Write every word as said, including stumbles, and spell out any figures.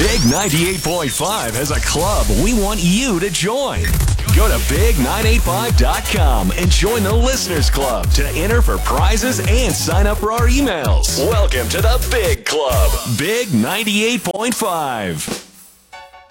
Big ninety-eight point five has a club we want you to join. Go to big nine eight five dot com and join the Listeners Club to enter for prizes and sign up for our emails. Welcome to the Big Club. Big ninety-eight point five.